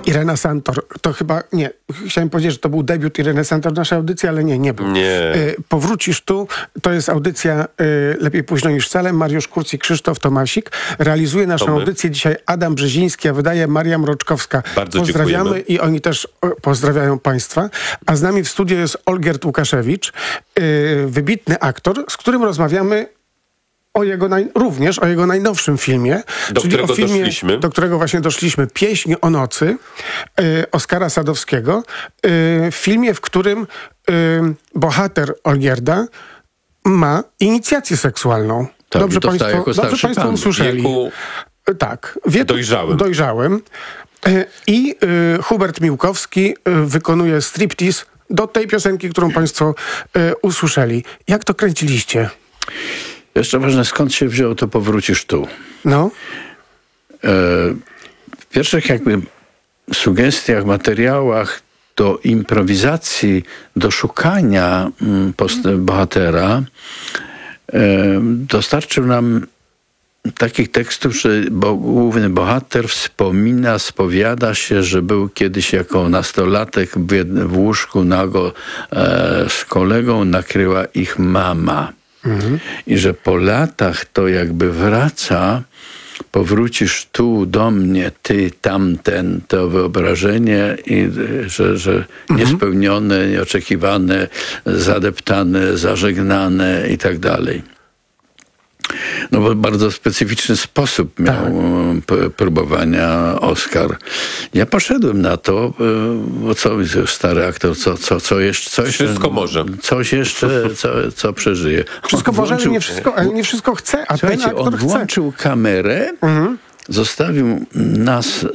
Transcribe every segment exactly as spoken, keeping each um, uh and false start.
Irena Santor, to chyba, nie, chciałem powiedzieć, że to był debiut Ireny Santor w naszej audycji, ale nie, nie był. Nie. Y, Powrócisz tu, to jest audycja y, Lepiej późno niż wcale. Mariusz Kurz i Krzysztof Tomasik. Realizuje naszą To my. audycję dzisiaj Adam Brzeziński, a wydaje Maria Mroczkowska. Bardzo Pozdrawiamy dziękujemy. i oni też o, pozdrawiają państwa. A z nami w studiu jest Olgierd Łukaszewicz, y, wybitny aktor, z którym rozmawiamy o jego naj... również o jego najnowszym filmie, Do czyli którego o filmie, doszliśmy. do którego właśnie doszliśmy, Pieśń o nocy y, Oskara Sadowskiego. Y, w filmie, w którym y, bohater Olgierda ma inicjację seksualną. Tak, dobrze i to państwo, jako dobrze starszy państwo pan. usłyszeli. Wieku Y, Tak, w wieku dojrzałym. dojrzałym. Y, I y, Hubert Miłkowski y, wykonuje striptease do tej piosenki, którą państwo y, usłyszeli. Jak to kręciliście? Jeszcze ważne, skąd się wziął, to powrócisz tu. No, E, w pierwszych jakby sugestiach, materiałach do improwizacji, do szukania mm, post- bohatera e, dostarczył nam takich tekstów, że bo, główny bohater wspomina, spowiada się, że był kiedyś jako nastolatek w, jed- w łóżku nago e, z kolegą, nakryła ich mama. I że po latach to jakby wraca, powrócisz tu do mnie, ty, tamten, to wyobrażenie, i że, że niespełnione, nieoczekiwane, zadeptane, zażegnane i tak dalej. No bo bardzo specyficzny sposób miał p- próbowania Oskar. Ja poszedłem na to, y, bo co, stary aktor, co, co, co jeszcze? Co jeszcze Wszystko może. Coś jeszcze, co, co przeżyje. wszystko On może, ale włączył- nie wszystko, ale nie wszystko chce, a ten Słuchajcie, aktor on chce. włączył kamerę, zostawił nas, e,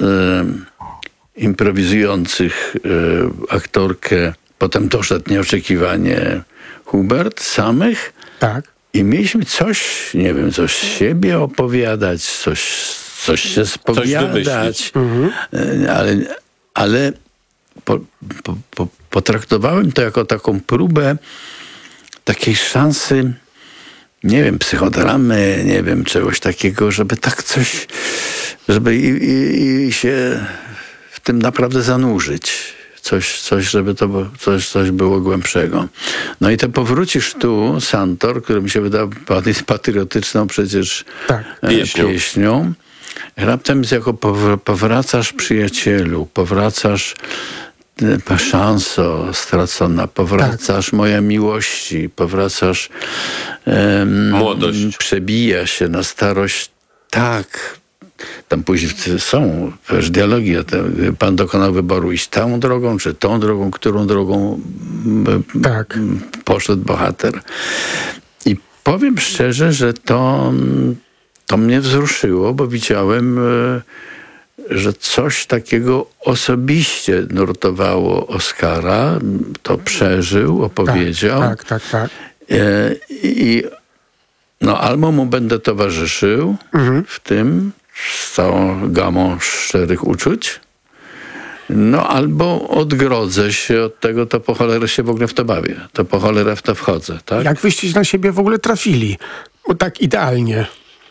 improwizujących, e, aktorkę, potem doszedł nieoczekiwanie Hubert, samych, Tak. i mieliśmy coś, nie wiem, coś z siebie opowiadać, coś, coś się spowiadać, e, ale, ale po, po, po, potraktowałem to jako taką próbę takiej szansy, nie wiem, psychodramy, nie wiem, czegoś takiego, żeby tak coś, żeby i, i, i się w tym naprawdę zanurzyć. Coś, coś żeby to było, coś, coś było głębszego. No i to powrócisz tu, Santor, który mi się wydał patriotyczną przecież Tak. e, Pieśnią. pieśnią. Raptem jest jako pow- powracasz, przyjacielu, powracasz, e, szanso stracona, powracasz, moja miłości, powracasz, em, Młodość. przebija się na starość, tak. Tam później są też dialogi. o tym, Pan dokonał wyboru iść tą drogą, czy tą drogą, którą drogą m, Tak. m, poszedł bohater. I powiem szczerze, że to, to mnie wzruszyło, bo widziałem, e, że coś takiego osobiście nurtowało Oskara. To przeżył, opowiedział. Tak, tak, tak. tak. E, I no, albo mu będę towarzyszył w tym, z całą gamą szczerych uczuć, no albo odgrodzę się od tego, to po cholerę się w ogóle w to bawię. To po cholerę w to wchodzę, tak? Jak wyście na siebie w ogóle trafili? Bo tak idealnie.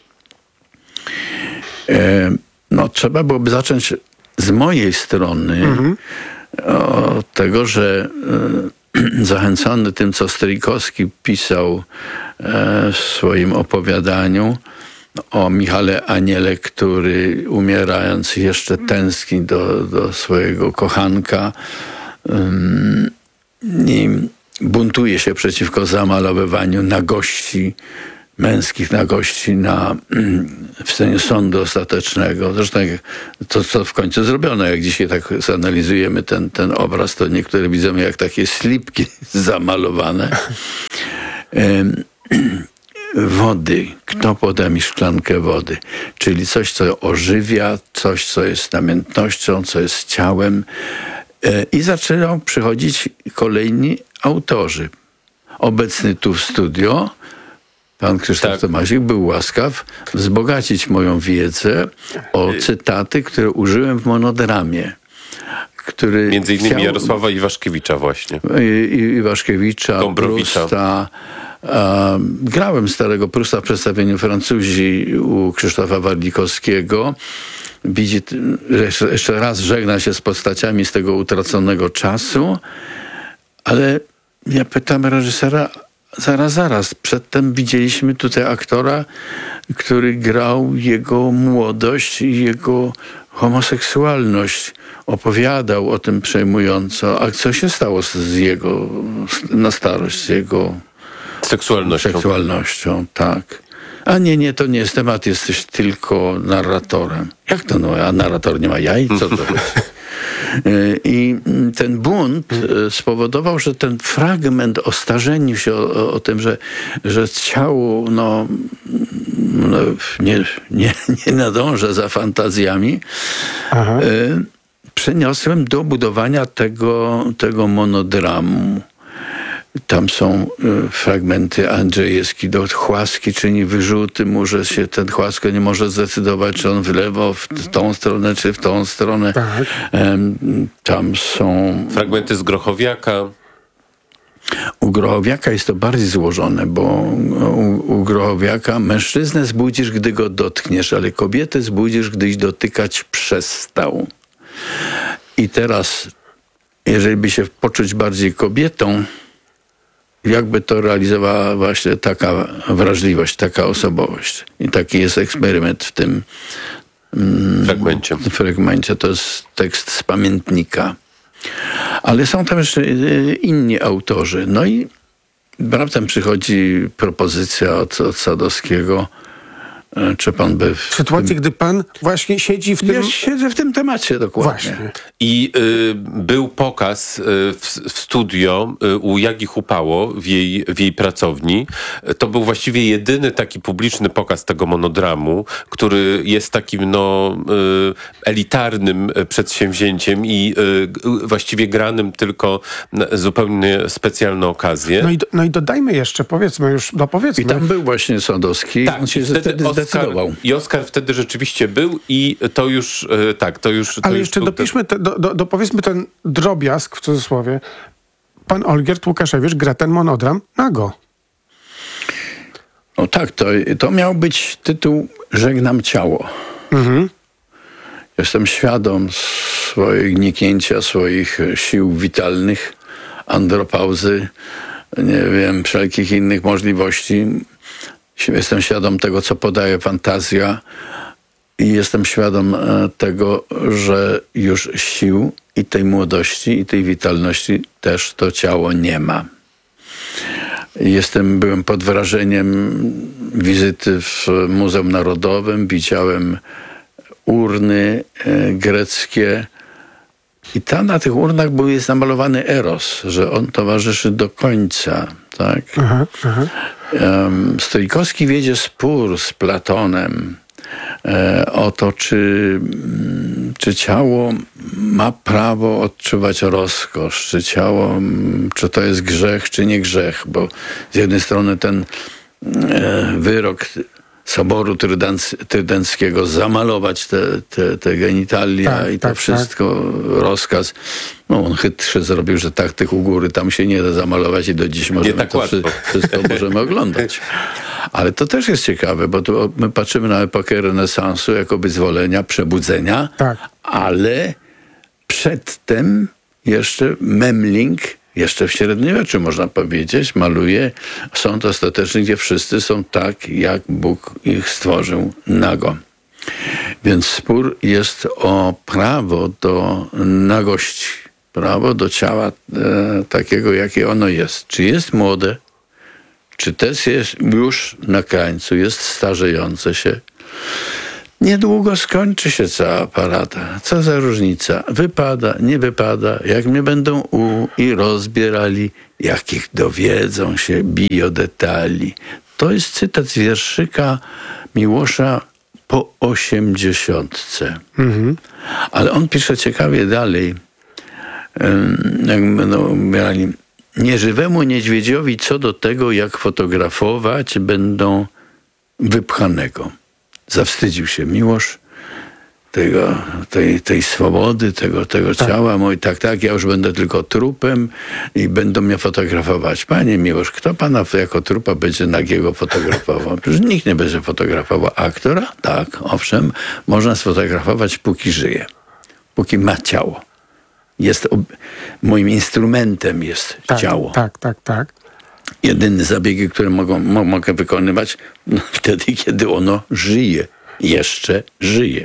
E, no trzeba byłoby zacząć z mojej strony od tego, że e, zachęcony tym, co Stryjkowski pisał e, w swoim opowiadaniu o Michale Aniele, który umierając jeszcze tęskni do, do swojego kochanka ym, i buntuje się przeciwko zamalowywaniu nagości, męskich nagości na, w scenie sądu ostatecznego. Zresztą to, co w końcu zrobiono, jak dzisiaj tak zanalizujemy ten, ten obraz, to niektóre widzą jak takie slipki zamalowane. Ym, Wody. Kto poda mi szklankę wody? Czyli coś, co ożywia, coś, co jest namiętnością, co jest ciałem. I zaczęli przychodzić kolejni autorzy. Obecny tu w studio, pan Krzysztof Tak. Tomasik, był łaskaw wzbogacić moją wiedzę o cytaty, które użyłem w monodramie. Który Między innymi chciał- Jarosława Iwaszkiewicza właśnie. I- I- Iwaszkiewicza, Gombrowicza. Prusta. A, grałem starego Prusta w przedstawieniu Francuzi u Krzysztofa Warlikowskiego. widzi, jeszcze, jeszcze raz żegna się z postaciami z tego utraconego czasu, ale ja pytam reżysera, zaraz, zaraz, przedtem widzieliśmy tutaj aktora, który grał jego młodość i jego homoseksualność. Opowiadał o tym przejmująco. A co się stało z, z jego, na starość, z jego Seksualnością. seksualnością, tak. A nie, nie, to nie jest temat, jesteś tylko narratorem. Jak to, no, a narrator nie ma jaj? Co to jest? I ten bunt spowodował, że ten fragment o starzeniu się, o, o tym, że, że ciało no, no, nie, nie, nie nadąża za fantazjami, Aha. y, przeniosłem do budowania tego, tego monodramu. Tam są y, fragmenty Andrzejewski do Chłaski czyni wyrzuty, mu, że się ten Chłasko nie może zdecydować, czy on wlewał w tą stronę, czy w tą stronę. Tak. Em, tam są... Fragmenty z Grochowiaka. U Grochowiaka jest to bardziej złożone, bo u, u Grochowiaka mężczyznę zbudzisz, gdy go dotkniesz, ale kobietę zbudzisz, gdyś dotykać przestał. I teraz, jeżeli by się poczuć bardziej kobietą, jakby to realizowała właśnie taka wrażliwość, taka osobowość. I taki jest eksperyment w tym mm, Fragmencie. w fragmencie. To jest tekst z pamiętnika. Ale są tam jeszcze inni autorzy. No i raptem przychodzi propozycja od, od Sadowskiego, czy pan by... W W sytuacji, gdy pan właśnie siedzi w tym... Ja siedzę w tym temacie dokładnie. Właśnie. I y, był pokaz y, w, w studio y, u Jagi Hupało w jej, w jej pracowni. To był właściwie jedyny taki publiczny pokaz tego monodramu, który jest takim no, y, elitarnym przedsięwzięciem i y, właściwie granym tylko na zupełnie specjalne okazje. No i, do, no i dodajmy jeszcze, powiedzmy już, no powiedzmy. I tam był właśnie Sadowski. Tak, On się i wtedy, wtedy Oskar, zdecydował. i Oskar wtedy rzeczywiście był i to już, y, tak, to już... To Ale już jeszcze był dopiszmy, te, do, do, dopowiedzmy ten drobiazg, w cudzysłowie. Pan Olgierd Łukaszewicz gra ten monodram nago. No tak, to, to miał być tytuł Żegnam ciało. Mhm. Jestem świadom swojego gnikięcia, swoich sił witalnych, andropauzy, nie wiem, wszelkich innych możliwości. Jestem świadom tego, co podaje fantazja i jestem świadom tego, że już sił i tej młodości, i tej witalności też to ciało nie ma. Jestem, byłem pod wrażeniem wizyty w Muzeum Narodowym, widziałem urny e, greckie i tam na tych urnach był, jest namalowany Eros, że on towarzyszy do końca, tak? Aha, aha. Um, Stoikowski wiedzie spór z Platonem e, o to, czy, czy ciało ma prawo odczuwać rozkosz, czy ciało, czy to jest grzech, czy nie grzech, bo z jednej strony ten e, wyrok Soboru Trydenc- Trydenckiego zamalować te, te, te genitalia Tak, i to tak, wszystko, rozkaz. No on chytrze zrobił, że tak tych u góry tam się nie da zamalować i do dziś możemy tak to łatwo. wszy- wszystko możemy oglądać. Ale to też jest ciekawe, bo tu my patrzymy na epokę renesansu jako wyzwolenia, przebudzenia, Tak. ale przedtem jeszcze Memling, jeszcze w średniowieczu można powiedzieć, maluje sąd ostateczny, gdzie wszyscy są tak, jak Bóg ich stworzył nago. Więc spór jest o prawo do nagości, prawo do ciała e, takiego, jakie ono jest. Czy jest młode, czy też jest już na krańcu, jest starzejące się. Niedługo skończy się cała parada. Co za różnica? Wypada, nie wypada, jak mnie będą u i rozbierali, jakich dowiedzą się biodetali. To jest cytat z wierszyka Miłosza po osiemdziesiątce. Mhm. Ale on pisze ciekawie dalej. Jak będą umierali. Nieżywemu niedźwiedziowi co do tego, jak fotografować będą wypchanego. Zawstydził się Miłosz tego, tej, tej swobody, tego, tego Tak. ciała. Mój, tak, tak, ja już będę tylko trupem i będą mnie fotografować. Panie Miłosz, kto pana jako trupa będzie nagiego fotografował? Przecież nikt nie będzie fotografował aktora. Tak, owszem, można sfotografować, póki żyje, póki ma ciało. Jest ob- moim instrumentem jest Tak, ciało. tak, tak, tak. Jedyne zabiegi, które mogą, mo- mogę wykonywać, no, wtedy, kiedy ono żyje. Jeszcze żyje.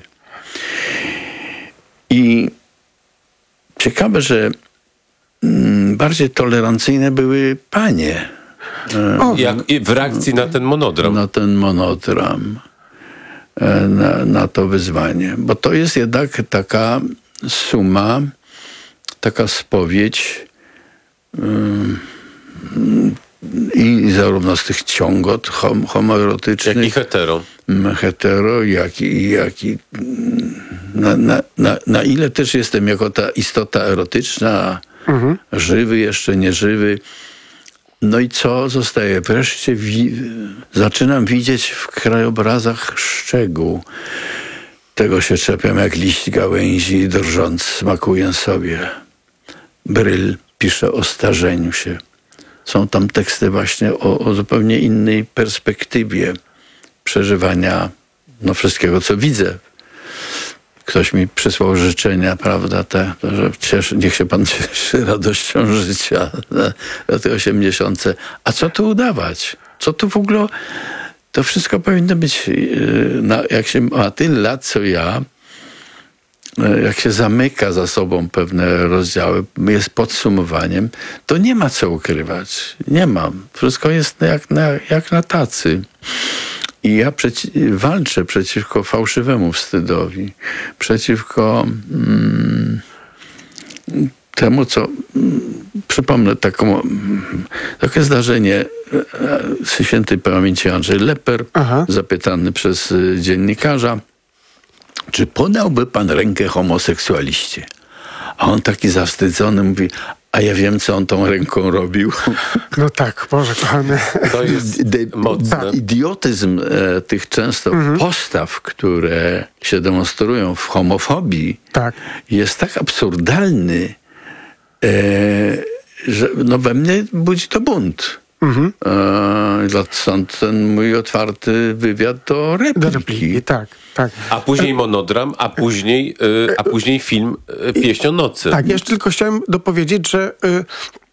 I ciekawe, że mm, bardziej tolerancyjne były panie O, Jak i w reakcji na ten monodram. na ten monodram, e, na, na to wyzwanie. Bo to jest jednak taka suma, taka spowiedź ym, i zarówno z tych ciągot hom, homoerotycznych, Jak i hetero. m, hetero, jak i, jak i mm, na, na, na, na ile też jestem jako ta istota erotyczna, żywy, jeszcze nieżywy. No i co zostaje? Wreszcie wi- zaczynam widzieć w krajobrazach szczegół. Tego się czepiam jak liść gałęzi, drżąc, smakuję sobie. Bryl pisze o starzeniu się. Są tam teksty właśnie o, o zupełnie innej perspektywie przeżywania no, wszystkiego, co widzę. Ktoś mi przysłał życzenia, prawda, te, to, że cieszy, niech się pan cieszy radością życia na te osiemdziesiątce. A co tu udawać? Co tu w ogóle... To wszystko powinno być, yy, na, jak się ma tyle lat, co ja, yy, jak się zamyka za sobą pewne rozdziały, jest podsumowaniem, to nie ma co ukrywać. Nie ma. Wszystko jest jak na, jak na tacy. I ja przeci- walczę przeciwko fałszywemu wstydowi, przeciwko mm, temu, co... Mm, przypomnę taką, mm, takie zdarzenie e, z świętej pamięci Andrzej Leper, Aha. zapytany przez y, dziennikarza, czy podałby pan rękę homoseksualiście? A on taki zawstydzony mówi, a ja wiem, co on tą ręką robił. No tak, Boże kochany. To jest De- mocne. Idiotyzm e, tych często postaw, które się demonstrują w homofobii, Tak. jest tak absurdalny, e, że no we mnie budzi to bunt. Mhm. E, dla- stąd ten mój otwarty wywiad do Do repliki. repliki, tak, tak. A później monodram, a później, y, a później film y, Pieśń o nocy. Tak, jeszcze tylko chciałem dopowiedzieć, że y,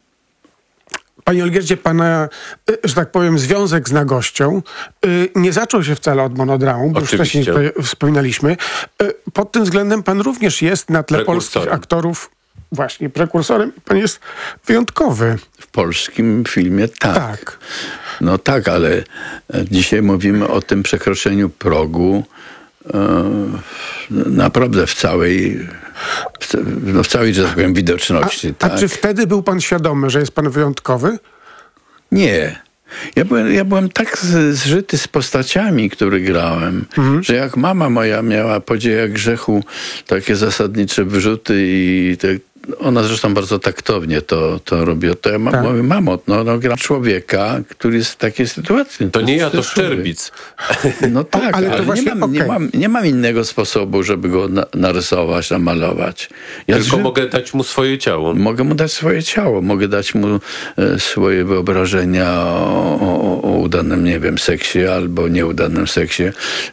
Panie Olgierdzie, pana, y, że tak powiem, związek z nagością y, nie zaczął się wcale od monodramu, bo już Oczywiście. wcześniej tutaj wspominaliśmy. Y, pod tym względem pan również jest na tle polskich Prekursorem. aktorów właśnie prekursorem. Pan jest wyjątkowy. W polskim filmie tak. Tak. No tak, ale e, dzisiaj mówimy o tym przekroczeniu progu e, naprawdę w całej, w, ca- no w całej, że tak powiem, widoczności. A tak? czy wtedy był pan świadomy, że jest pan wyjątkowy? Nie. Ja byłem, ja byłem tak z- zżyty z postaciami, które grałem, że jak mama moja miała po dziejach grzechu takie zasadnicze wyrzuty i te, ona zresztą bardzo taktownie to, to robiła, to ja mam, Tak. mówię, mamo, no, no gram człowieka, który jest w takiej sytuacji. To nie ja, to jest człowiek. Szczerbic. No tak, ale ale, to nie, właśnie mam, nie, okej. mam, nie mam innego sposobu, żeby go na, narysować, namalować. Ja Tylko zży- mogę dać mu swoje ciało. Mogę mu dać swoje ciało, mogę dać mu e, swoje wyobrażenia o, o, o udanym, nie wiem, seksie albo nieudanym seksie.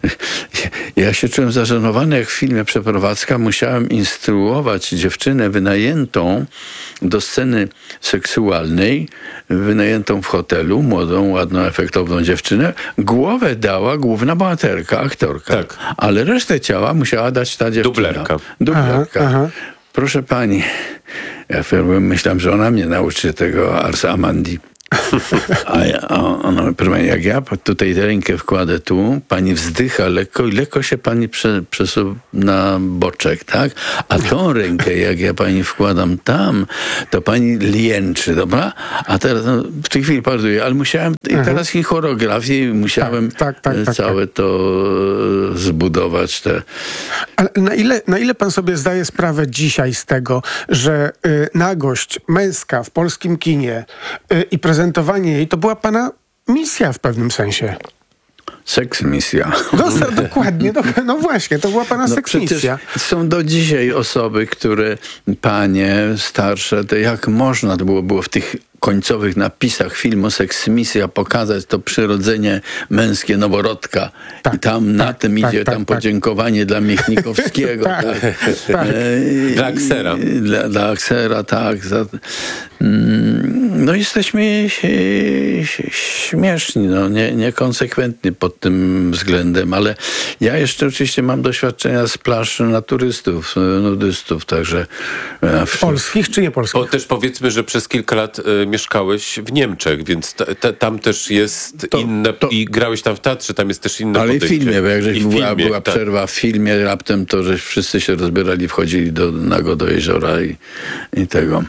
Ja się czułem zażenowany, jak w filmie Przeprowadzka musiałem instruować dziewczynę wynajętą do sceny seksualnej, wynajętą w hotelu, młodą, ładną, efektowną dziewczynę. Głowę dała główna bohaterka, aktorka. Tak. Ale resztę ciała musiała dać ta dziewczyna. Dublerka. Dublerka. Aha, aha. Proszę pani, ja wtedy myślałem, że ona mnie nauczy tego Ars Amandi. A, ja, a ona mówi, proszę pani, jak ja tutaj rękę wkładę tu, pani wzdycha lekko i lekko się pani prze, przesuwa na boczek, tak? A tą rękę, jak ja pani wkładam tam, to pani lięczy, dobra? A teraz, no, w tej chwili parduję, ale musiałem, i teraz i choreografię, i musiałem Tak, tak, tak, e, tak, całe to e, zbudować, te... Ale na ile, na ile pan sobie zdaje sprawę dzisiaj z tego, że y, nagość męska w polskim kinie y, i prezentowanie jej to była pana misja w pewnym sensie? Seksmisja. No, dokładnie, do, no właśnie, to była pana No seksmisja. przecież są do dzisiaj osoby, które, panie starsze, to jak można to było, było w tych końcowych napisach filmu Seksmisja pokazać to przyrodzenie męskie noworodka. Tak, I tam na tak, tym tak, idzie tak, tam tak. podziękowanie dla Michnikowskiego. Tak, tak. tak. E, Dla Aksera. i- Dla, dla Aksera, tak. Za, mm, no jesteśmy się- się- śmieszni, no, nie, niekonsekwentni pod tym względem, ale ja jeszcze oczywiście mam doświadczenia z plaż naturystów, nudystów, także e, w, Polskich czy nie polskich? Bo też powiedzmy, że przez kilka lat e, mieszkałeś w Niemczech, więc te, te, tam też jest To- inne... to- I grałeś tam w teatrze, tam jest też inne ale i w podejście. filmie, bo jak żeś I w była, filmie, była tak. przerwa w filmie, raptem to, że wszyscy się rozbierali, wchodzili do, nago do jeziora i, i tego.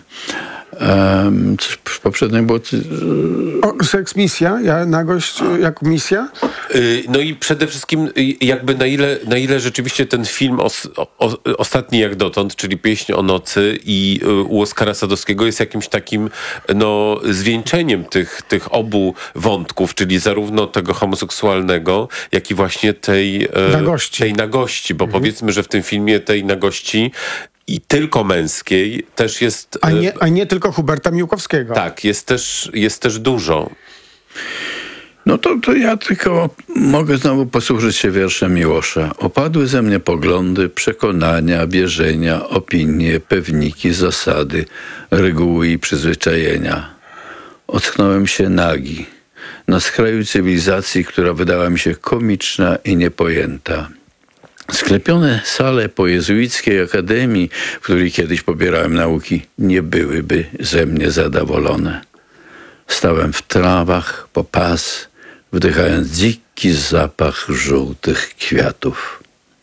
Um, coś poprzednio było... coś- O, seksmisja, ja nagość y, jako misja. Y, No i przede wszystkim y, jakby na ile, na ile rzeczywiście ten film os, o, ostatni jak dotąd, czyli Pieśń o nocy i y, u Oskara Sadowskiego jest jakimś takim no, zwieńczeniem tych, tych obu wątków, czyli zarówno tego homoseksualnego, jak i właśnie tej e, Nagości. tej nagości, bo powiedzmy, że w tym filmie tej nagości i tylko męskiej też jest... A e, nie, a nie tylko Huberta Miłkowskiego. Tak, jest też, jest też dużo. No to, to ja tylko mogę znowu posłużyć się wierszem Miłosza. Opadły ze mnie poglądy, przekonania, wierzenia, opinie, pewniki, zasady, reguły i przyzwyczajenia. Ocknąłem się nagi, na skraju cywilizacji, która wydała mi się komiczna i niepojęta. Sklepione sale po jezuickiej akademii, w której kiedyś pobierałem nauki, nie byłyby ze mnie zadowolone. Stałem w trawach po pas, wdychając dziki zapach żółtych kwiatów.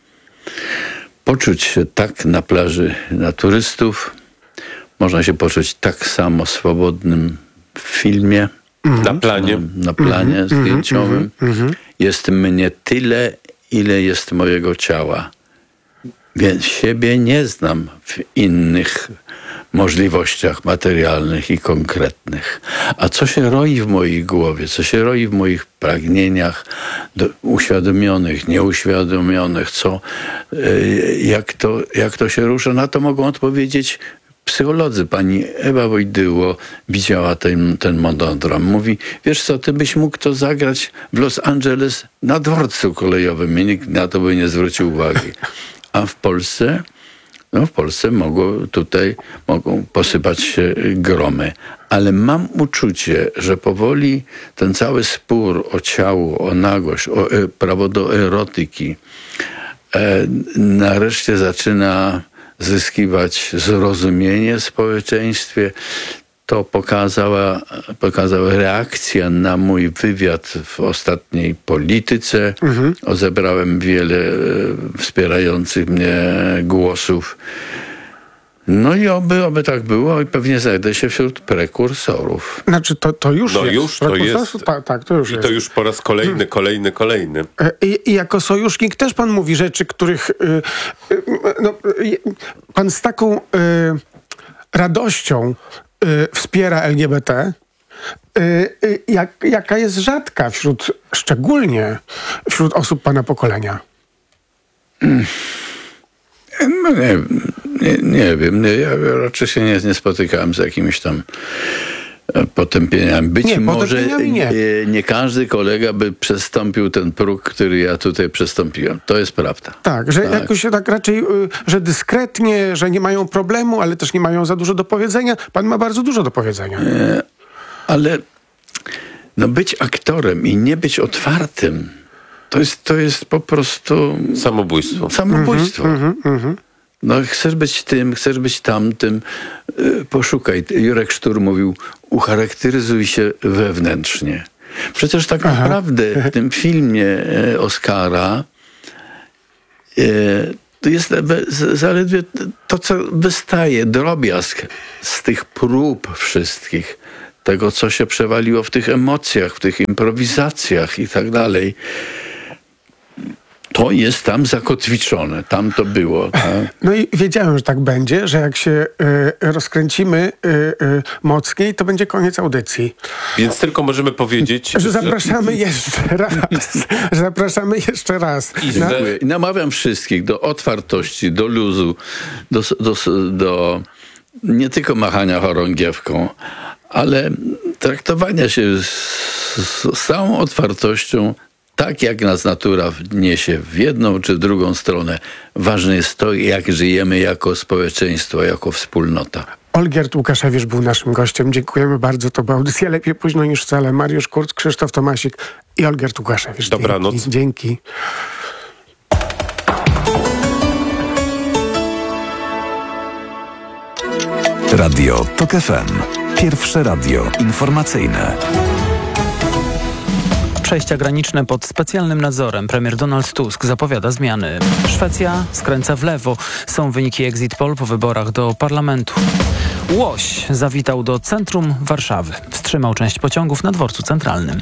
Poczuć się tak na plaży naturystów, można się poczuć tak samo swobodnym w filmie, Na planie. na planie zdjęciowym. Jest mnie tyle, ile jest mojego ciała. Więc siebie nie znam w innych możliwościach materialnych i konkretnych. A co się roi w mojej głowie, co się roi w moich pragnieniach do, uświadomionych, nieuświadomionych, co, y, jak, to, jak to się rusza, na to mogą odpowiedzieć psycholodzy. Pani Ewa Wojdyło widziała ten, ten monodram. Mówi, wiesz co, ty byś mógł to zagrać w Los Angeles na dworcu kolejowym. I nikt na to by nie zwrócił uwagi. A w Polsce, no w Polsce mogło tutaj, mogą posypać się gromy. Ale mam uczucie, że powoli ten cały spór o ciało, o nagość, o e, prawo do erotyki e, nareszcie zaczyna zyskiwać zrozumienie w społeczeństwie. To pokazała, pokazała reakcja na mój wywiad w ostatniej Polityce. Mhm. Ozebrałem wiele e, wspierających mnie głosów. No i oby, oby tak było i pewnie znajdę się wśród prekursorów. Znaczy, to, to już No jest. już to jest. Tak, tak, to już I jest. to już po raz kolejny, kolejny, kolejny. E, I, I jako sojusznik też pan mówi rzeczy, których y, y, no, y, pan z taką y, radością y, wspiera L G B T, y, y, jak, jaka jest rzadka wśród, szczególnie wśród osób pana pokolenia. No nie, nie, nie wiem, nie, ja raczej się nie, nie spotykałem z jakimiś tam e, potępieniami. Być Nie, może potępieniami nie. e, nie każdy kolega by przestąpił ten próg, który ja tutaj przestąpiłem. To jest prawda. Tak, że Tak. jakoś tak raczej, y, że dyskretnie, że nie mają problemu, ale też nie mają za dużo do powiedzenia. Pan ma bardzo dużo do powiedzenia. Ale no być aktorem i nie być otwartym, to jest, to jest po prostu Samobójstwo. samobójstwo. Mhm, No, chcesz być tym, chcesz być tamtym, yy, poszukaj. Jurek Sztur mówił, ucharakteryzuj się wewnętrznie. Przecież tak Aha. naprawdę w tym filmie e, Oscara e, to jest be- z- zaledwie to, co wystaje, drobiazg z tych prób wszystkich, tego, co się przewaliło w tych emocjach, w tych improwizacjach i tak dalej. To jest tam zakotwiczone, tam to było. Tak? No i wiedziałem, że tak będzie, że jak się y, rozkręcimy y, y, mocniej, to będzie koniec audycji. Więc tylko możemy powiedzieć, Że zapraszamy jeszcze raz. Że zapraszamy jeszcze raz. I Na, że- I namawiam wszystkich do otwartości, do luzu, do, do, do nie tylko machania chorągiewką, ale traktowania się z, z całą otwartością, tak jak nas natura niesie w jedną czy drugą stronę. Ważne jest to, jak żyjemy jako społeczeństwo, jako wspólnota. Olgierd Łukaszewicz był naszym gościem. Dziękujemy bardzo. To była audycja Lepiej późno niż wcale. Mariusz Kurz, Krzysztof Tomasik i Olgierd Łukaszewicz. Dobranoc. Dzięki. Dzięki. Radio TOK F M. Pierwsze radio informacyjne. Przejścia graniczne pod specjalnym nadzorem. Premier Donald Tusk zapowiada zmiany. Szwecja skręca w lewo. Są wyniki exit poll po wyborach do parlamentu. Łoś zawitał do centrum Warszawy. Wstrzymał część pociągów na dworcu centralnym.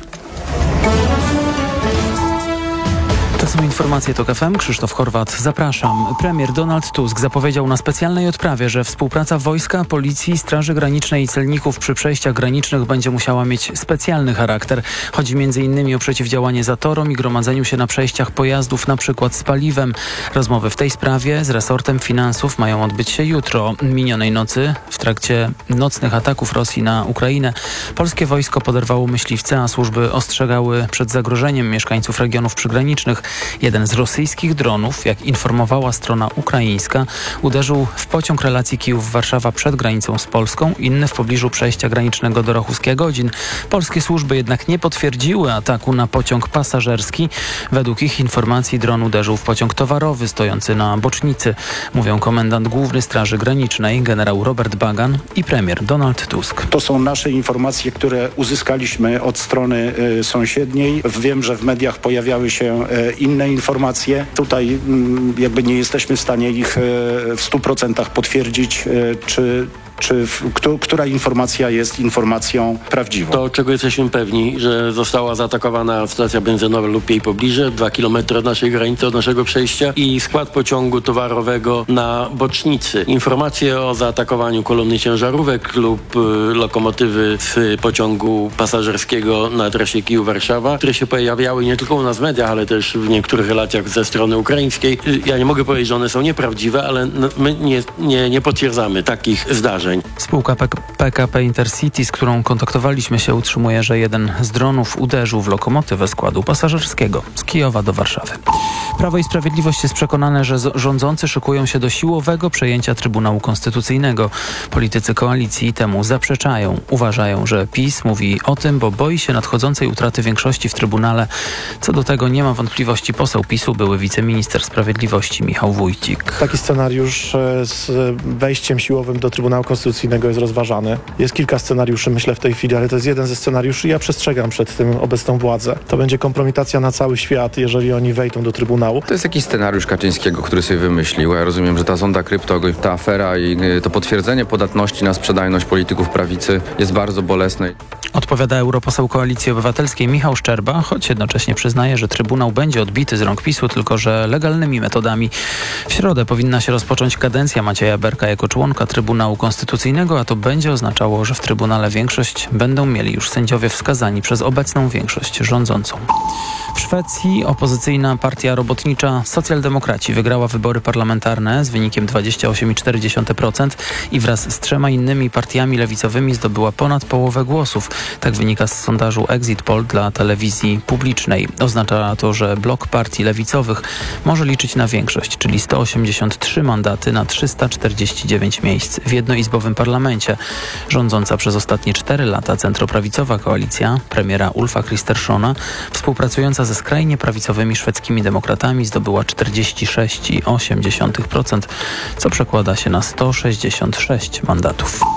To są informacje TOK F M. Krzysztof Horwat, zapraszam. Premier Donald Tusk zapowiedział na specjalnej odprawie, że współpraca wojska, policji, Straży Granicznej i celników przy przejściach granicznych będzie musiała mieć specjalny charakter. Chodzi między innymi o przeciwdziałanie zatorom i gromadzeniu się na przejściach pojazdów, na przykład z paliwem. Rozmowy w tej sprawie z resortem finansów mają odbyć się jutro. Minionej nocy, w trakcie nocnych ataków Rosji na Ukrainę, polskie wojsko poderwało myśliwce, a służby ostrzegały przed zagrożeniem mieszkańców regionów przygranicznych. Jeden z rosyjskich dronów, jak informowała strona ukraińska, uderzył w pociąg relacji Kijów-Warszawa przed granicą z Polską, inny w pobliżu przejścia granicznego do Rochuskiej-Godzin. Polskie służby jednak nie potwierdziły ataku na pociąg pasażerski. Według ich informacji dron uderzył w pociąg towarowy stojący na bocznicy, mówią komendant główny Straży Granicznej generał Robert Bagan i premier Donald Tusk. To są nasze informacje, które uzyskaliśmy od strony y, sąsiedniej. Wiem, że w mediach pojawiały się y, inne informacje. Tutaj mm, jakby nie jesteśmy w stanie ich y, w stu procentach potwierdzić, y, czy Czy w, kto, która informacja jest informacją prawdziwą? To, czego jesteśmy pewni, że została zaatakowana stacja benzynowa lub jej pobliże, dwa kilometry od naszej granicy, od naszego przejścia i skład pociągu towarowego na bocznicy. Informacje o zaatakowaniu kolumny ciężarówek lub y, lokomotywy z pociągu pasażerskiego na trasie Kijów-Warszawa, które się pojawiały nie tylko u nas w mediach, ale też w niektórych relacjach ze strony ukraińskiej. Y, ja nie mogę powiedzieć, że one są nieprawdziwe, ale n- my nie, nie, nie potwierdzamy takich zdarzeń. Spółka P K P Intercity, z którą kontaktowaliśmy się, utrzymuje, że jeden z dronów uderzył w lokomotywę składu pasażerskiego z Kijowa do Warszawy. Prawo i Sprawiedliwość jest przekonane, że rządzący szykują się do siłowego przejęcia Trybunału Konstytucyjnego. Politycy koalicji temu zaprzeczają. Uważają, że PiS mówi o tym, bo boi się nadchodzącej utraty większości w Trybunale. Co do tego nie ma wątpliwości poseł PiSu, były wiceminister sprawiedliwości Michał Wójcik. Taki scenariusz z wejściem siłowym do Trybunału Konstytucyjnego jest rozważany. Jest kilka scenariuszy, myślę, w tej chwili, ale to jest jeden ze scenariuszy i ja przestrzegam przed tym obecną władzę. To będzie kompromitacja na cały świat, jeżeli oni wejdą do Trybunału. To jest jakiś scenariusz Kaczyńskiego, który sobie wymyślił. Ja rozumiem, że ta sonda krypto, ta afera i to potwierdzenie podatności na sprzedajność polityków prawicy jest bardzo bolesne. Odpowiada europoseł Koalicji Obywatelskiej Michał Szczerba, choć jednocześnie przyznaje, że Trybunał będzie odbity z rąk PiSu, tylko że legalnymi metodami. W środę powinna się rozpocząć kadencja Macieja Berka jako członka Trybunału Konstytucyjnego, a to będzie oznaczało, że w Trybunale większość będą mieli już sędziowie wskazani przez obecną większość rządzącą. W Szwecji opozycyjna partia robotnicza Socjaldemokraci wygrała wybory parlamentarne z wynikiem dwadzieścia osiem przecinek cztery procent i wraz z trzema innymi partiami lewicowymi zdobyła ponad połowę głosów. Tak wynika z sondażu Exit Poll dla telewizji publicznej. Oznacza to, że blok partii lewicowych może liczyć na większość, czyli sto osiemdziesiąt trzy mandaty na trzysta czterdzieści dziewięć miejsc w jednoizbowym parlamencie. Rządząca przez ostatnie cztery lata centroprawicowa koalicja premiera Ulfa Kristerssona, współpracująca ze skrajnie prawicowymi szwedzkimi demokratami, zdobyła czterdzieści sześć przecinek osiem procent, co przekłada się na sto sześćdziesiąt sześć mandatów.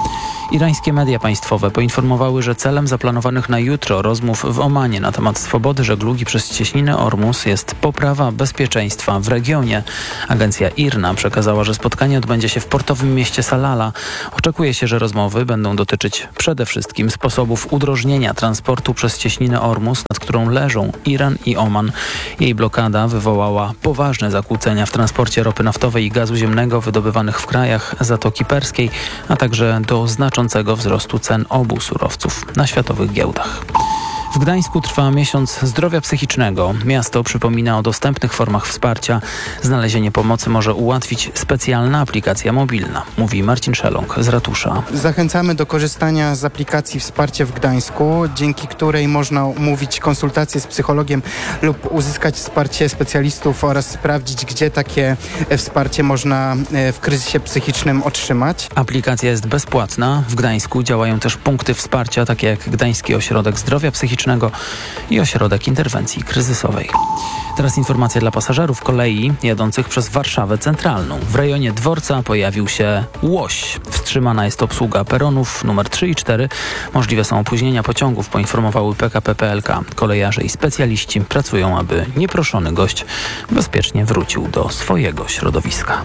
Irańskie media państwowe poinformowały, że celem zaplanowanych na jutro rozmów w Omanie na temat swobody żeglugi przez cieśninę Ormus jest poprawa bezpieczeństwa w regionie. Agencja I R N A przekazała, że spotkanie odbędzie się w portowym mieście Salala. Oczekuje się, że rozmowy będą dotyczyć przede wszystkim sposobów udrożnienia transportu przez cieśninę Ormus, nad którą leżą Iran i Oman. Jej blokada wywołała poważne zakłócenia w transporcie ropy naftowej i gazu ziemnego wydobywanych w krajach Zatoki Perskiej, a także do znaczącego wzrostu cen obu surowców na światowych giełdach. W Gdańsku trwa miesiąc zdrowia psychicznego. Miasto przypomina o dostępnych formach wsparcia. Znalezienie pomocy może ułatwić specjalna aplikacja mobilna, mówi Marcin Szeląg z ratusza. Zachęcamy do korzystania z aplikacji Wsparcie w Gdańsku, dzięki której można umówić konsultację z psychologiem lub uzyskać wsparcie specjalistów oraz sprawdzić, gdzie takie wsparcie można w kryzysie psychicznym otrzymać. Aplikacja jest bezpłatna. W Gdańsku działają też punkty wsparcia, takie jak Gdański Ośrodek Zdrowia Psychicznego i Ośrodek Interwencji Kryzysowej. Teraz informacja dla pasażerów kolei jadących przez Warszawę Centralną. W rejonie dworca pojawił się łoś. Wstrzymana jest obsługa peronów numer trzy i cztery. Możliwe są opóźnienia pociągów, poinformowały P K P P L K. Kolejarze i specjaliści pracują, aby nieproszony gość bezpiecznie wrócił do swojego środowiska.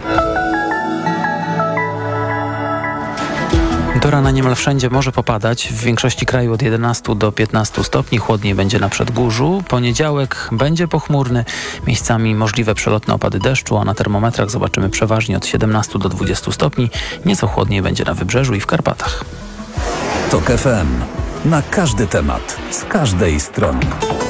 Do rana niemal wszędzie może popadać. W większości kraju od jedenastu do piętnastu stopni. Chłodniej będzie na Przedgórzu. Poniedziałek będzie pochmurny. Miejscami możliwe przelotne opady deszczu, a na termometrach zobaczymy przeważnie od siedemnastu do dwudziestu stopni. Nieco chłodniej będzie na Wybrzeżu i w Karpatach. TOK F M. Na każdy temat. Z każdej strony.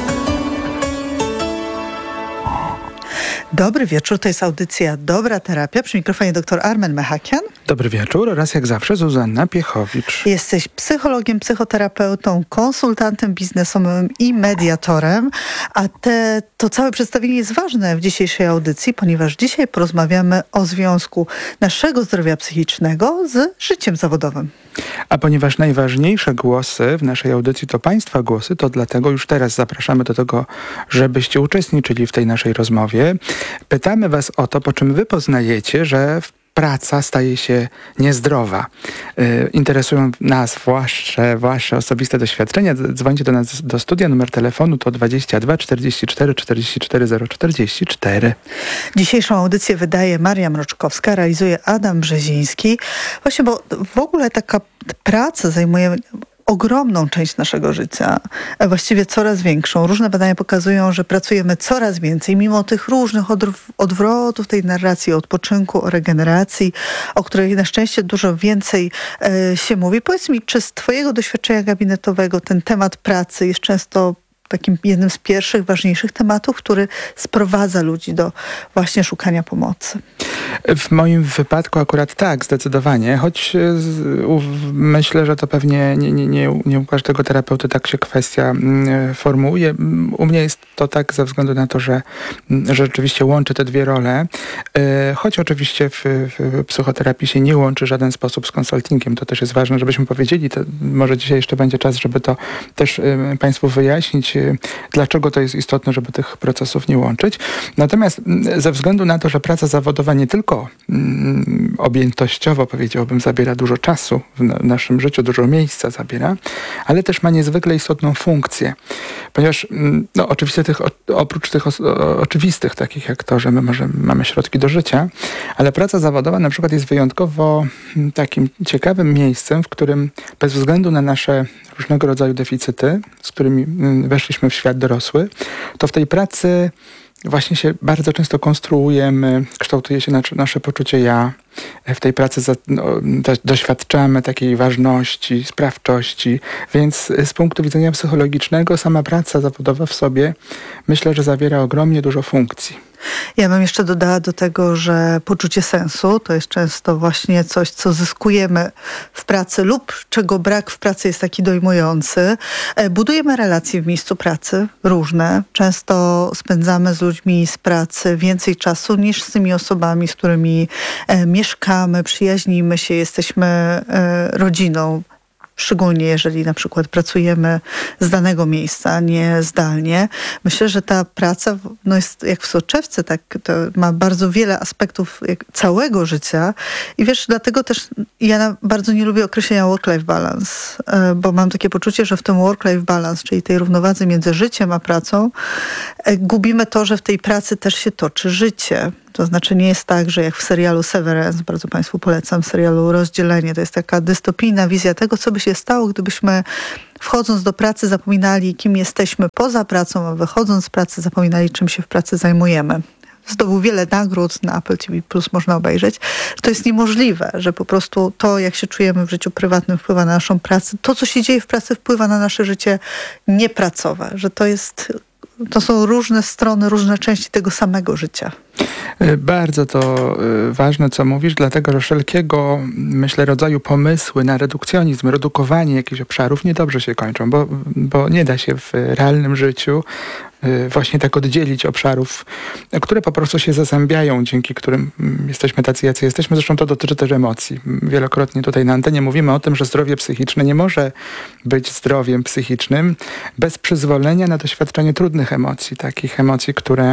Dobry wieczór, to jest audycja Dobra Terapia. Przy mikrofonie dr Armen Mechakian. Dobry wieczór oraz jak zawsze Zuzanna Piechowicz. Jesteś psychologiem, psychoterapeutą, konsultantem biznesowym i mediatorem, a te, to całe przedstawienie jest ważne w dzisiejszej audycji, ponieważ dzisiaj porozmawiamy o związku naszego zdrowia psychicznego z życiem zawodowym. A ponieważ najważniejsze głosy w naszej audycji to Państwa głosy, to dlatego już teraz zapraszamy do tego, żebyście uczestniczyli w tej naszej rozmowie. Pytamy Was o to, po czym Wy poznajecie, że praca staje się niezdrowa. Yy, interesują nas wasze, wasze osobiste doświadczenia. Dzwońcie do nas do studia. Numer telefonu to dwadzieścia dwa czterdzieści cztery czterdzieści cztery zero czterdzieści cztery. Dzisiejszą audycję wydaje Maria Mroczkowska, realizuje Adam Brzeziński. Właśnie, bo w ogóle taka praca zajmuje ogromną część naszego życia, właściwie coraz większą. Różne badania pokazują, że pracujemy coraz więcej, mimo tych różnych odwrotów tej narracji o odpoczynku, o regeneracji, o której na szczęście dużo więcej e, się mówi. Powiedz mi, czy z twojego doświadczenia gabinetowego ten temat pracy jest często takim jednym z pierwszych, ważniejszych tematów, który sprowadza ludzi do właśnie szukania pomocy? W moim wypadku akurat tak, zdecydowanie, choć z, u, myślę, że to pewnie nie, nie, nie, nie u każdego terapeuty tak się kwestia y, formułuje. U mnie jest to tak ze względu na to, że, że rzeczywiście łączy te dwie role, y, choć oczywiście w, w psychoterapii się nie łączy w żaden sposób z konsultingiem. To też jest ważne, żebyśmy powiedzieli, to może dzisiaj jeszcze będzie czas, żeby to też y, Państwu wyjaśnić, y, dlaczego to jest istotne, żeby tych procesów nie łączyć. Natomiast y, ze względu na to, że praca zawodowa nie tylko mm, objętościowo, powiedziałbym, zabiera dużo czasu w, na, w naszym życiu, dużo miejsca zabiera, ale też ma niezwykle istotną funkcję. Ponieważ mm, no, oczywiście tych, o, oprócz tych os, o, oczywistych, takich jak to, że my może mamy środki do życia, ale praca zawodowa na przykład jest wyjątkowo mm, takim ciekawym miejscem, w którym bez względu na nasze różnego rodzaju deficyty, z którymi mm, weszliśmy w świat dorosły, to w tej pracy właśnie się bardzo często konstruujemy, kształtuje się nasze, nasze poczucie ja. W tej pracy za, no, do, doświadczamy takiej ważności, sprawczości, więc z punktu widzenia psychologicznego sama praca zawodowa w sobie myślę, że zawiera ogromnie dużo funkcji. Ja bym jeszcze dodała do tego, że poczucie sensu to jest często właśnie coś, co zyskujemy w pracy lub czego brak w pracy jest taki dojmujący. Budujemy relacje w miejscu pracy różne. Często spędzamy z ludźmi z pracy więcej czasu niż z tymi osobami, z którymi mieszkamy, przyjaźnimy się, jesteśmy rodziną. szczególnie jeżeli na przykład pracujemy z danego miejsca, nie zdalnie. Myślę, że ta praca no jest jak w soczewce, tak, to ma bardzo wiele aspektów całego życia i wiesz, dlatego też ja bardzo nie lubię określenia work-life balance, bo mam takie poczucie, że w tym work-life balance, czyli tej równowadze między życiem a pracą, gubimy to, że w tej pracy też się toczy życie. To znaczy nie jest tak, że jak w serialu Severance, bardzo Państwu polecam, serialu Rozdzielenie, to jest taka dystopijna wizja tego, co by się stało, gdybyśmy wchodząc do pracy zapominali, kim jesteśmy poza pracą, a wychodząc z pracy zapominali, czym się w pracy zajmujemy. Zdobył wiele nagród, na Apple T V Plus można obejrzeć. To jest niemożliwe, że po prostu to, jak się czujemy w życiu prywatnym, wpływa na naszą pracę. To, co się dzieje w pracy, wpływa na nasze życie niepracowe. Że to jest... To są różne strony, różne części tego samego życia. Bardzo to ważne, co mówisz, dlatego że wszelkiego, myślę, rodzaju pomysły na redukcjonizm, redukowanie jakichś obszarów niedobrze się kończą, bo, bo nie da się w realnym życiu właśnie tak oddzielić obszarów, które po prostu się zazębiają, dzięki którym jesteśmy tacy, jacy jesteśmy. Zresztą to dotyczy też emocji. Wielokrotnie tutaj na antenie mówimy o tym, że zdrowie psychiczne nie może być zdrowiem psychicznym bez przyzwolenia na doświadczenie trudnych emocji, takich emocji, które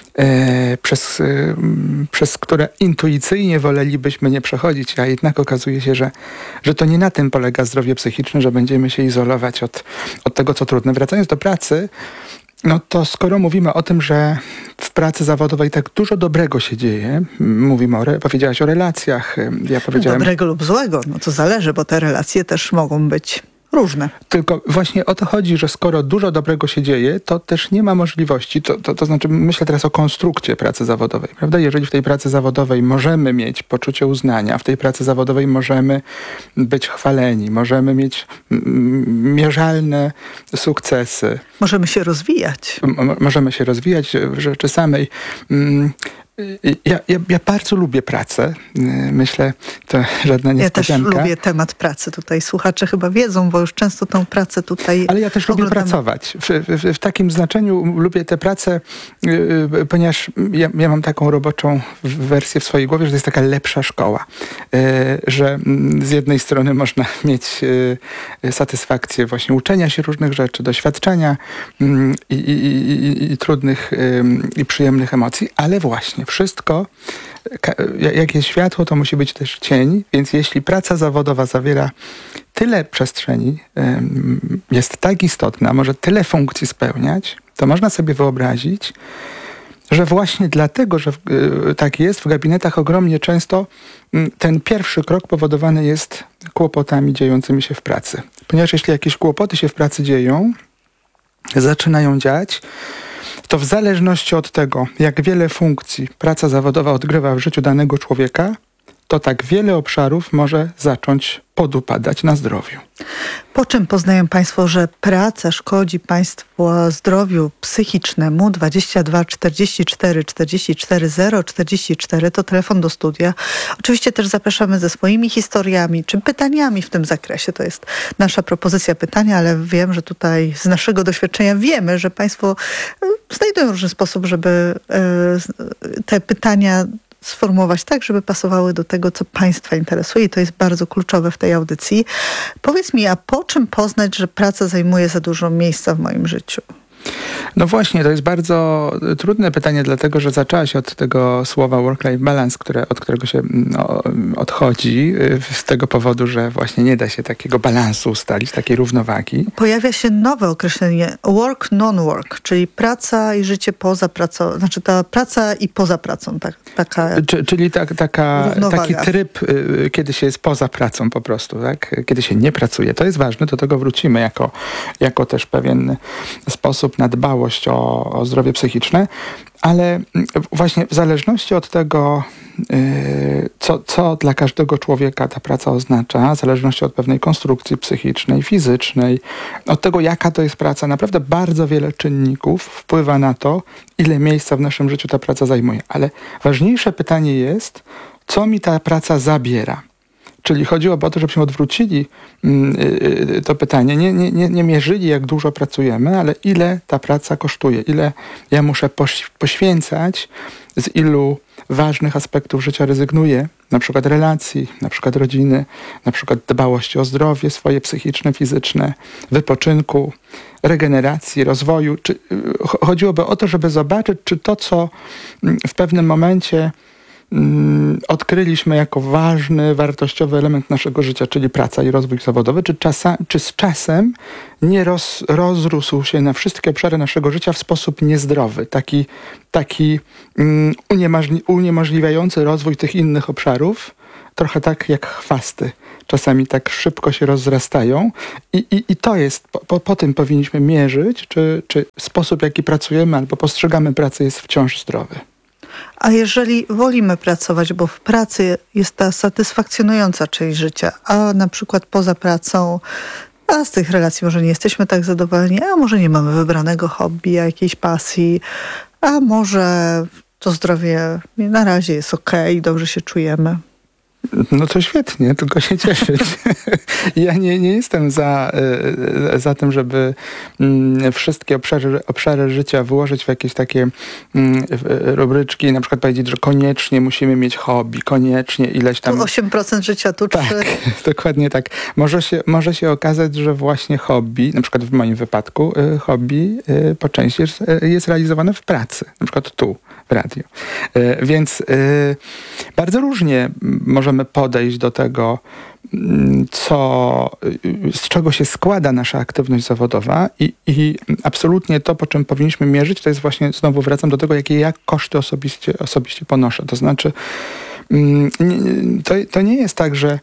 e, przez, e, przez które intuicyjnie wolelibyśmy nie przechodzić, a jednak okazuje się, że, że to nie na tym polega zdrowie psychiczne, że będziemy się izolować od, od tego, co trudne. Wracając do pracy, no to skoro mówimy o tym, że w pracy zawodowej tak dużo dobrego się dzieje, mówimy o, re, powiedziałaś o relacjach, ja powiedziałem... Dobrego lub złego, no to zależy, bo te relacje też mogą być różne. Tylko właśnie o to chodzi, że skoro dużo dobrego się dzieje, to też nie ma możliwości, to, to, to znaczy myślę teraz o konstrukcie pracy zawodowej, prawda? Jeżeli w tej pracy zawodowej możemy mieć poczucie uznania, w tej pracy zawodowej możemy być chwaleni, możemy mieć m, mierzalne sukcesy. Możemy się rozwijać. M- możemy się rozwijać w rzeczy samej. M, Ja, ja, ja bardzo lubię pracę. Myślę, to żadna niespodzianka. Ja też lubię temat pracy. Tutaj słuchacze chyba wiedzą, bo już często tą pracę tutaj Ale ja też oglądamy. lubię pracować. W, w, w takim znaczeniu lubię tę pracę, yy, ponieważ ja, ja mam taką roboczą wersję w swojej głowie, że to jest taka lepsza szkoła. Yy, że z jednej strony można mieć yy, satysfakcję właśnie uczenia się różnych rzeczy, doświadczenia yy, i, i, i, i trudnych yy, i przyjemnych emocji, ale właśnie wszystko, jak jest światło, to musi być też cień, więc jeśli praca zawodowa zawiera tyle przestrzeni, jest tak istotna, może tyle funkcji spełniać, to można sobie wyobrazić, że właśnie dlatego, że tak jest, w gabinetach ogromnie często ten pierwszy krok powodowany jest kłopotami dziejącymi się w pracy. Ponieważ jeśli jakieś kłopoty się w pracy dzieją, zaczynają dziać, to w zależności od tego, jak wiele funkcji praca zawodowa odgrywa w życiu danego człowieka, to tak wiele obszarów może zacząć podupadać na zdrowiu. Po czym poznają Państwo, że praca szkodzi Państwu zdrowiu psychicznemu? dwadzieścia dwa czterdzieści cztery czterdzieści cztery zero czterdzieści cztery to telefon do studia. Oczywiście też zapraszamy ze swoimi historiami czy pytaniami w tym zakresie. To jest nasza propozycja pytania, ale wiem, że tutaj z naszego doświadczenia wiemy, że Państwo znajdują różny sposób, żeby te pytania sformułować tak, żeby pasowały do tego, co Państwa interesuje i to jest bardzo kluczowe w tej audycji. Powiedz mi, a po czym poznać, że praca zajmuje za dużo miejsca w moim życiu? No właśnie, to jest bardzo trudne pytanie, dlatego że zaczęłaś od tego słowa work-life balance, które, od którego się no, odchodzi z tego powodu, że właśnie nie da się takiego balansu ustalić, takiej równowagi. Pojawia się nowe określenie work, non-work, czyli praca i życie poza pracą, znaczy ta praca i poza pracą. Tak, taka Czy, czyli tak, taka, taki tryb, kiedy się jest poza pracą po prostu, tak? Kiedy się nie pracuje. To jest ważne, do tego wrócimy jako, jako też pewien sposób na dbałość o, o zdrowie psychiczne, ale właśnie w zależności od tego, yy, co, co dla każdego człowieka ta praca oznacza, w zależności od pewnej konstrukcji psychicznej, fizycznej, od tego, jaka to jest praca, naprawdę bardzo wiele czynników wpływa na to, ile miejsca w naszym życiu ta praca zajmuje. Ale ważniejsze pytanie jest, co mi ta praca zabiera? Czyli chodziłoby o to, żebyśmy odwrócili to pytanie. Nie, nie, nie, nie mierzyli, jak dużo pracujemy, ale ile ta praca kosztuje, ile ja muszę poświęcać, z ilu ważnych aspektów życia rezygnuję, na przykład relacji, na przykład rodziny, na przykład dbałości o zdrowie swoje psychiczne, fizyczne, wypoczynku, regeneracji, rozwoju. Czy, chodziłoby o to, żeby zobaczyć, czy to, co w pewnym momencie mm, odkryliśmy jako ważny, wartościowy element naszego życia, czyli praca i rozwój zawodowy, czy, czasa, czy z czasem nie roz, rozrósł się na wszystkie obszary naszego życia w sposób niezdrowy, taki, taki mm, uniemożli, uniemożliwiający rozwój tych innych obszarów, trochę tak jak chwasty. Czasami tak szybko się rozrastają i, i, i to jest, po, po tym powinniśmy mierzyć, czy, czy sposób, w jaki pracujemy albo postrzegamy pracę, jest wciąż zdrowy. A jeżeli wolimy pracować, bo w pracy jest ta satysfakcjonująca część życia, a na przykład poza pracą, a z tych relacji może nie jesteśmy tak zadowoleni, a może nie mamy wybranego hobby, jakiejś pasji, a może to zdrowie na razie jest okej, dobrze się czujemy. No to świetnie, tylko się cieszyć. Ja nie, nie jestem za, za tym, żeby wszystkie obszary, obszary życia wyłożyć w jakieś takie rubryczki, na przykład powiedzieć, że koniecznie musimy mieć hobby, koniecznie ileś tam... Tu osiem procent życia, tu trzy procent. Tak, dokładnie tak. Może się, może się okazać, że właśnie hobby, na przykład w moim wypadku, hobby po części jest, jest realizowane w pracy, na przykład tu, w radiu. Więc bardzo różnie możemy podejść do tego, co, z czego się składa nasza aktywność zawodowa i, i absolutnie to, po czym powinniśmy mierzyć, to jest właśnie, znowu wracam do tego, jakie ja koszty osobiście, osobiście ponoszę. To znaczy, to, to nie jest tak, że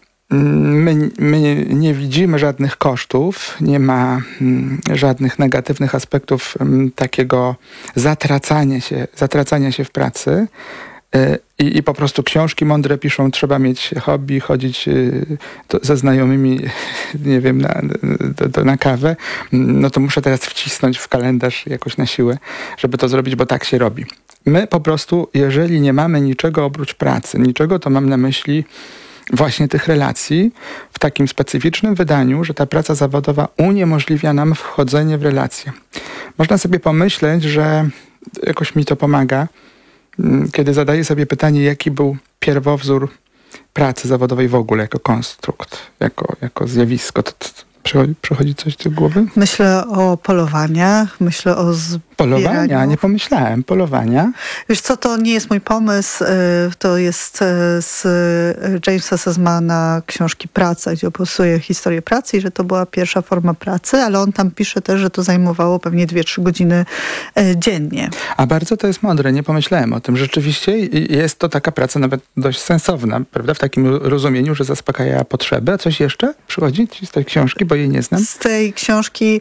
My, my nie widzimy żadnych kosztów, nie ma mm, żadnych negatywnych aspektów mm, takiego zatracania się, zatracania się w pracy y, i, i po prostu książki mądre piszą, trzeba mieć hobby, chodzić y, to, ze znajomymi, nie wiem, na, to, to na kawę, no to muszę teraz wcisnąć w kalendarz jakoś na siłę, żeby to zrobić, bo tak się robi. My po prostu, jeżeli nie mamy niczego oprócz pracy, niczego, to mam na myśli właśnie tych relacji w takim specyficznym wydaniu, że ta praca zawodowa uniemożliwia nam wchodzenie w relacje. Można sobie pomyśleć, że jakoś mi to pomaga, kiedy zadaję sobie pytanie, jaki był pierwowzór pracy zawodowej w ogóle jako konstrukt, jako, jako zjawisko. To, to, Przychodzi, przychodzi coś do głowy? Myślę o polowaniach, myślę o zbieraniu. Polowania? Nie pomyślałem. Polowania? Wiesz co, to nie jest mój pomysł. To jest z Jamesa Sazmana książki Praca, gdzie opisuje historię pracy i że to była pierwsza forma pracy, ale on tam pisze też, że to zajmowało pewnie dwie trzy godziny dziennie. A bardzo to jest mądre. Nie pomyślałem o tym. Rzeczywiście jest to taka praca nawet dość sensowna, prawda? W takim rozumieniu, że zaspokaja potrzeby. A coś jeszcze przychodzi ci z tej książki, bo jej nie znam? Z tej książki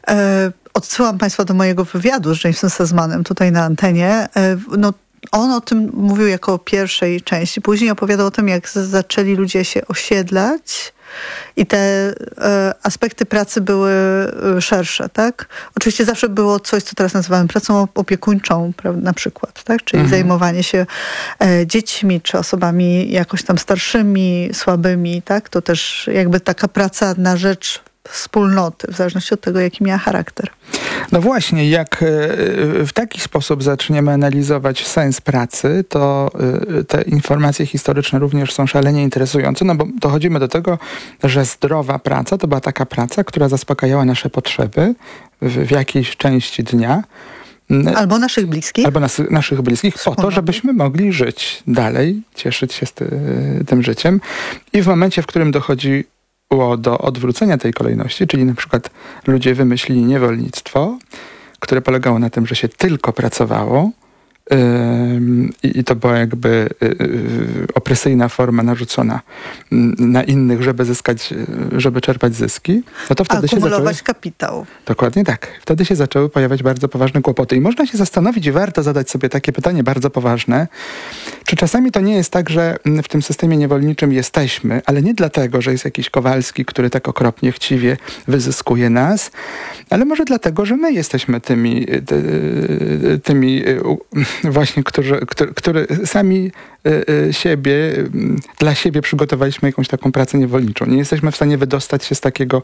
e, odsyłam Państwa do mojego wywiadu z Jamesem Sazmanem tutaj na antenie. E, no, on o tym mówił jako o pierwszej części. Później opowiadał o tym, jak z, zaczęli ludzie się osiedlać i te e, aspekty pracy były e, szersze, tak? Oczywiście zawsze było coś, co teraz nazywamy pracą opiekuńczą, prawda, na przykład, tak? Czyli mhm. zajmowanie się e, dziećmi, czy osobami jakoś tam starszymi, słabymi, tak? To też jakby taka praca na rzecz wspólnoty, w zależności od tego, jaki miała charakter. No właśnie, jak w taki sposób zaczniemy analizować sens pracy, to te informacje historyczne również są szalenie interesujące, no bo dochodzimy do tego, że zdrowa praca to była taka praca, która zaspokajała nasze potrzeby w, w jakiejś części dnia. Albo naszych bliskich. Albo nas, naszych bliskich, po to, żebyśmy mogli żyć dalej, cieszyć się z ty, tym życiem. I w momencie, w którym dochodzi do odwrócenia tej kolejności, czyli na przykład ludzie wymyślili niewolnictwo, które polegało na tym, że się tylko pracowało yy, i to była jakby yy, opresyjna forma narzucona na innych, żeby zyskać, żeby czerpać zyski. No to wtedy akumulować się zaczęły, kapitał. Dokładnie tak. Wtedy się zaczęły pojawiać bardzo poważne kłopoty. I można się zastanowić, i warto zadać sobie takie pytanie bardzo poważne, czy czasami to nie jest tak, że w tym systemie niewolniczym jesteśmy, ale nie dlatego, że jest jakiś Kowalski, który tak okropnie chciwie wyzyskuje nas, ale może dlatego, że my jesteśmy tymi, ty, tymi właśnie, którzy, który, który sami siebie, dla siebie przygotowaliśmy jakąś taką pracę niewolniczą. Nie jesteśmy w stanie wydostać się z takiego,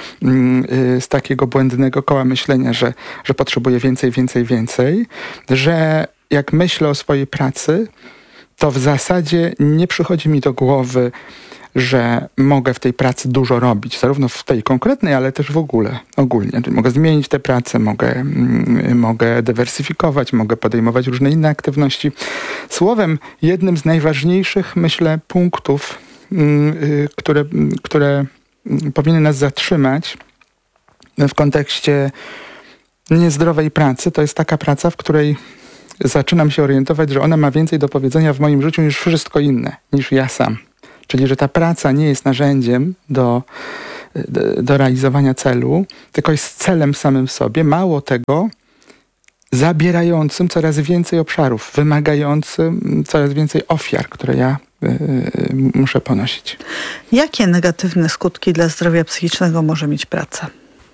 z takiego błędnego koła myślenia, że, że potrzebuję więcej, więcej, więcej, że jak myślę o swojej pracy, to w zasadzie nie przychodzi mi do głowy, że mogę w tej pracy dużo robić, zarówno w tej konkretnej, ale też w ogóle, ogólnie. Czyli mogę zmienić tę pracę, mogę, mm, mogę dywersyfikować, mogę podejmować różne inne aktywności. Słowem, jednym z najważniejszych, myślę, punktów, mm, y, które, które powinny nas zatrzymać w kontekście niezdrowej pracy, to jest taka praca, w której zaczynam się orientować, że ona ma więcej do powiedzenia w moim życiu niż wszystko inne, niż ja sam. Czyli, że ta praca nie jest narzędziem do, do, do realizowania celu, tylko jest celem samym w sobie. Mało tego, zabierającym coraz więcej obszarów, wymagającym coraz więcej ofiar, które ja y, y, muszę ponosić. Jakie negatywne skutki dla zdrowia psychicznego może mieć praca?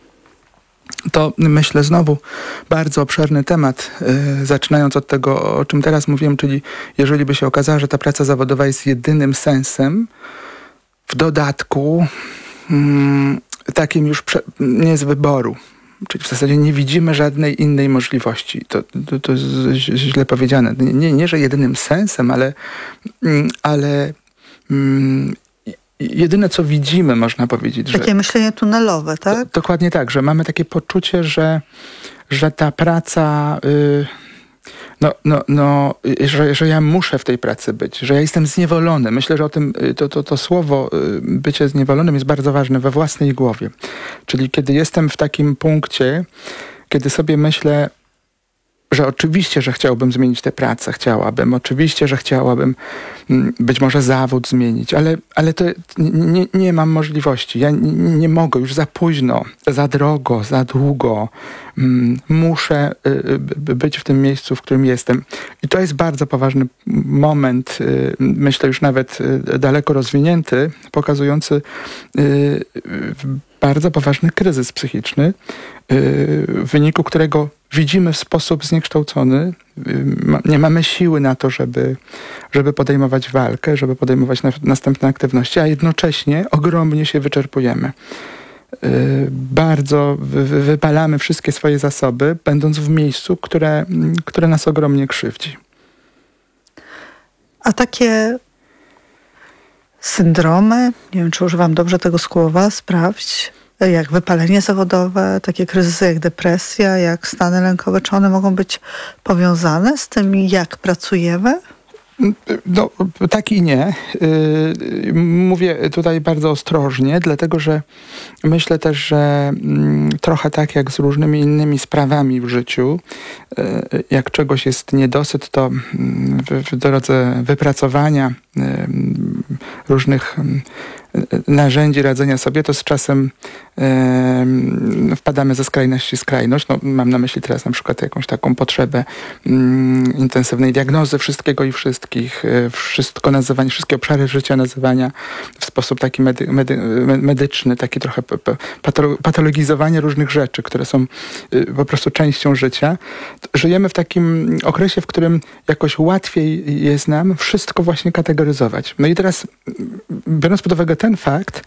To myślę znowu bardzo obszerny temat, yy, zaczynając od tego, o czym teraz mówiłem, czyli jeżeli by się okazało, że ta praca zawodowa jest jedynym sensem, w dodatku yy, takim już prze, nie z wyboru, czyli w zasadzie nie widzimy żadnej innej możliwości. To, to, to jest źle powiedziane. Nie, nie, że jedynym sensem, ale, yy, ale yy, jedyne, co widzimy, można powiedzieć. Takie że, myślenie tunelowe, tak? Do, dokładnie tak, że mamy takie poczucie, że, że ta praca, yy, no, no, no, że, że ja muszę w tej pracy być, że ja jestem zniewolony. Myślę, że o tym, to, to, to słowo yy, bycie zniewolonym jest bardzo ważne we własnej głowie. Czyli kiedy jestem w takim punkcie, kiedy sobie myślę, że oczywiście, że chciałbym zmienić tę pracę, chciałabym, oczywiście, że chciałabym być może zawód zmienić, ale, ale to nie, nie mam możliwości. Ja nie, nie mogę, już za późno, za drogo, za długo. Muszę być w tym miejscu, w którym jestem. I to jest bardzo poważny moment, myślę już nawet daleko rozwinięty, pokazujący bardzo poważny kryzys psychiczny, w wyniku którego widzimy w sposób zniekształcony, nie mamy siły na to, żeby, żeby podejmować walkę, żeby podejmować na, następne aktywności, a jednocześnie ogromnie się wyczerpujemy. Bardzo wy, wypalamy wszystkie swoje zasoby, będąc w miejscu, które, które nas ogromnie krzywdzi. A takie syndromy, nie wiem, czy używam dobrze tego słowa, sprawdź, jak wypalenie zawodowe, takie kryzysy jak depresja, jak stany lękowe, czy one mogą być powiązane z tym, jak pracujemy? No, tak i nie. Mówię tutaj bardzo ostrożnie, dlatego że myślę też, że trochę tak jak z różnymi innymi sprawami w życiu, jak czegoś jest niedosyt, to w drodze wypracowania różnych narzędzi radzenia sobie, to z czasem e, wpadamy ze skrajności w skrajność. No, mam na myśli teraz na przykład jakąś taką potrzebę mm, intensywnej diagnozy wszystkiego i wszystkich, e, wszystko nazywanie, wszystkie obszary życia nazywania w sposób taki medy, medy, medyczny, taki trochę patologizowanie różnych rzeczy, które są e, po prostu częścią życia. Żyjemy w takim okresie, w którym jakoś łatwiej jest nam wszystko właśnie kategoryzować. No i teraz, biorąc pod uwagę ten fakt,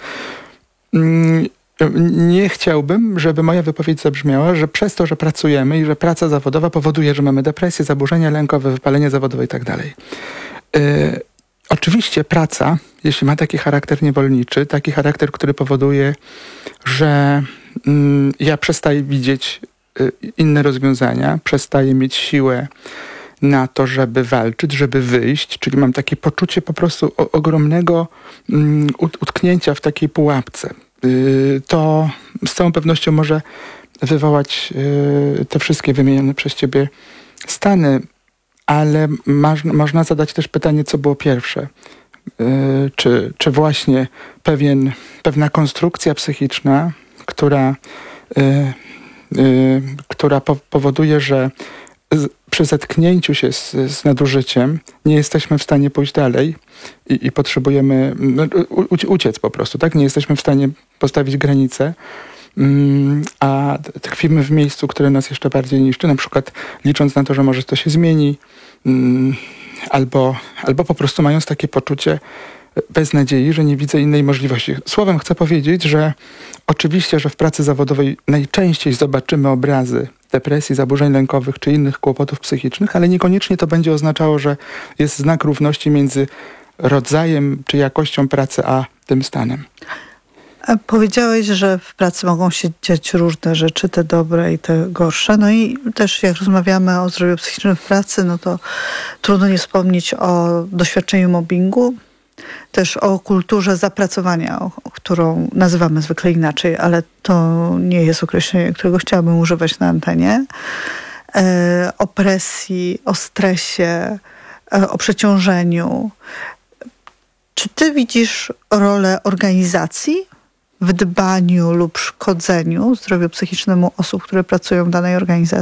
nie chciałbym, żeby moja wypowiedź zabrzmiała, że przez to, że pracujemy i że praca zawodowa powoduje, że mamy depresję, zaburzenia lękowe, wypalenie zawodowe i tak dalej. Oczywiście praca, jeśli ma taki charakter niewolniczy, taki charakter, który powoduje, że mm, ja przestaję widzieć y, inne rozwiązania, przestaję mieć siłę na to, żeby walczyć, żeby wyjść, czyli mam takie poczucie po prostu o, ogromnego mm, utknięcia w takiej pułapce. Y, to z całą pewnością może wywołać y, te wszystkie wymienione przez ciebie stany, ale maż, można zadać też pytanie, co było pierwsze. Yy, czy, czy właśnie pewien, pewna konstrukcja psychiczna, która, yy, yy, która po, powoduje, że z, przy zetknięciu się z, z nadużyciem nie jesteśmy w stanie pójść dalej i, i potrzebujemy u, u, uciec po prostu, tak? Nie jesteśmy w stanie postawić granice. a tkwimy w miejscu, które nas jeszcze bardziej niszczy, na przykład licząc na to, że może to się zmieni, albo, albo po prostu mając takie poczucie beznadziei, że nie widzę innej możliwości. Słowem chcę powiedzieć, że oczywiście, że w pracy zawodowej najczęściej zobaczymy obrazy depresji, zaburzeń lękowych czy innych kłopotów psychicznych, ale niekoniecznie to będzie oznaczało, że jest znak równości między rodzajem czy jakością pracy a tym stanem. A powiedziałeś, że w pracy mogą się dziać różne rzeczy, te dobre i te gorsze. No i też jak rozmawiamy o zdrowiu psychicznym w pracy, no to trudno nie wspomnieć o doświadczeniu mobbingu, też o kulturze zapracowania, o, którą nazywamy zwykle inaczej, ale to nie jest określenie, którego chciałabym używać na antenie. E, o presji, o stresie, e, o przeciążeniu. Czy ty widzisz rolę organizacji w dbaniu lub szkodzeniu zdrowiu psychicznemu osób, które pracują w danej organizacji?